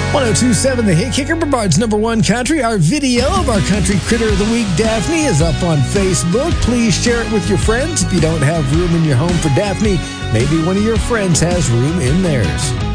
1027 The Hit Kicker, Brevard's #1 country. Our video of our Country Critter of the Week, Daphne, is up on Facebook. Please share it with your friends. If you don't have room in your home for Daphne, maybe one of your friends has room in theirs.